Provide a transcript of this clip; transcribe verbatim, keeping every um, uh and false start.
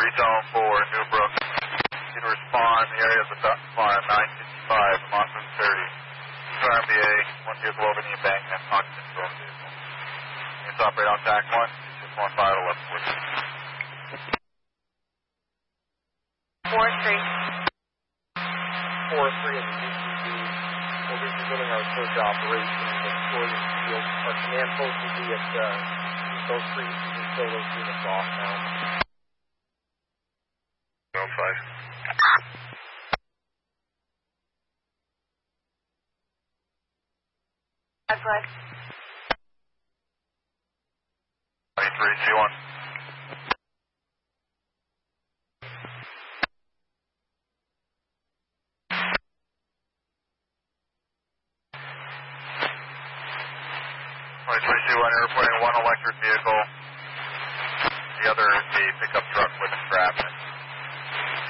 zone for Newbrook. You to respond. The area is about nine fifty-five, Monson thirty. R M B A, one vehicle over the embankment, occupant control vehicle. Units operate on T A C one, six one five eleven fourteen. four three. four three of the U T V. We'll be beginning our search operation in Victoria Field. Our command post will be at uh, those three. You can show those units off now. oh five. That's right. twenty-three, C one. twenty-three, C one, airplane, one electric vehicle. The other is the pickup